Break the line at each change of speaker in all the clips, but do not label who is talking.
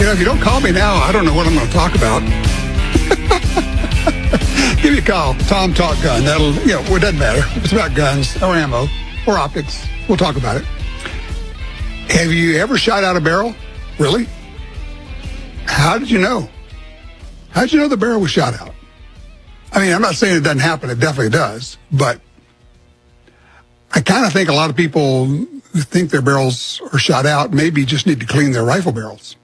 if you don't call me now, I don't know what I'm going to talk about. Give me a call. Tom Talk Gun. Well, it doesn't matter. If it's about guns or ammo or optics, we'll talk about it. Have you ever shot out a barrel? Really? How did you know? How did you know the barrel was shot out? I mean, I'm not saying it doesn't happen. It definitely does. But I kind of think a lot of people who think their barrels are shot out maybe just need to clean their rifle barrels.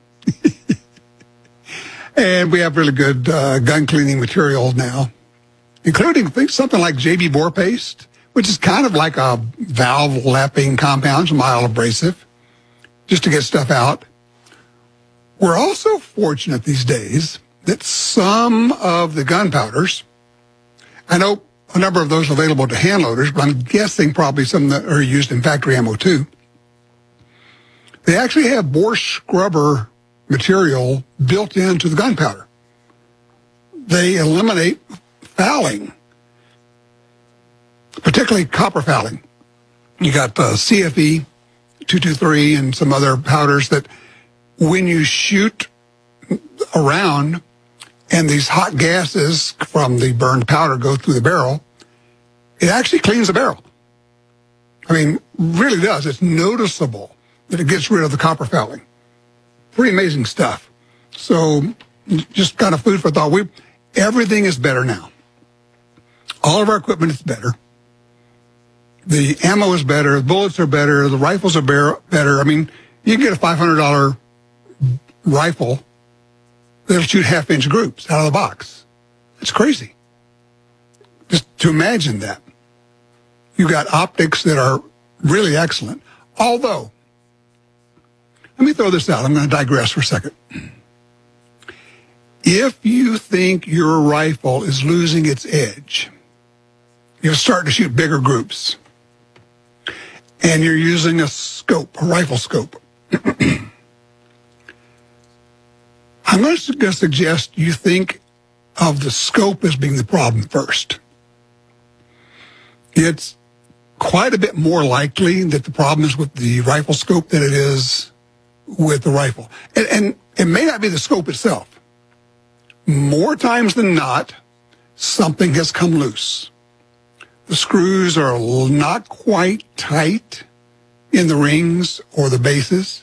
And we have really good gun cleaning materials now, including something like JB Bore Paste, which is kind of like a valve lapping compound, it's a mild abrasive, just to get stuff out. We're also fortunate these days that some of the gunpowders, I know a number of those are available to hand loaders, but I'm guessing probably some that are used in factory ammo too. They actually have bore scrubber material built into the gunpowder. They eliminate fouling, particularly copper fouling. You got CFE 223 and some other powders that when you shoot around and these hot gases from the burned powder go through the barrel, it actually cleans the barrel. I mean, really does. It's noticeable that it gets rid of the copper fouling. Pretty amazing stuff. So just kind of food for thought. Everything is better now. All of our equipment is better. The ammo is better. The bullets are better. The rifles are better. I mean, you can get a $500 rifle that'll shoot half-inch groups out of the box. It's crazy. Just to imagine that. You've got optics that are really excellent. Although, let me throw this out. I'm going to digress for a second. If you think your rifle is losing its edge, you're starting to shoot bigger groups, and you're using a scope, a rifle scope, I'm going to suggest you think of the scope as being the problem first. It's quite a bit more likely that the problem is with the rifle scope than it is with the rifle. And it may not be the scope itself. More times than not, something has come loose. The screws are not quite tight in the rings or the bases.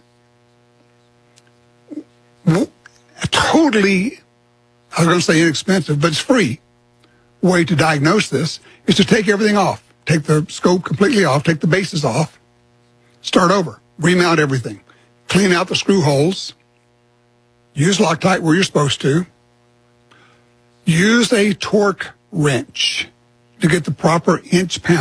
A totally, I was going to say inexpensive, but it's free way to diagnose this is to take everything off. Take the scope completely off, take the bases off, start over, remount everything, clean out the screw holes, use Loctite where you're supposed to, use a torque wrench to get the proper inch-pound